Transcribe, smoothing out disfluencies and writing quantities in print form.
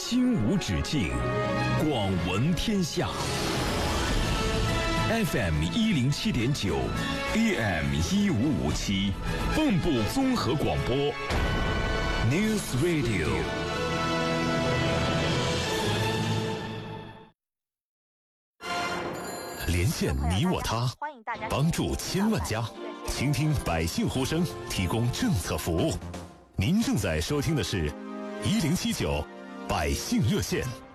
心无止境，广闻天下。FM 107.9 AM 1557，蚌埠综合广播 News Radio。连线你我他，帮助千万家，倾听百姓呼声，提供政策服务。您正在收听的是1079百姓热线。